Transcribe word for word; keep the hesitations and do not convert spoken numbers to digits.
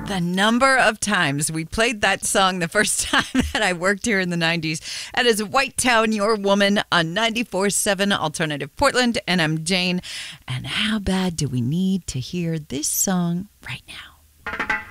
The number of times we played that song the first time that I worked here in the nineties. That is White Town, Your Woman on ninety-four point seven Alternative Portland. And I'm Jane. And how bad do we need to hear this song right now?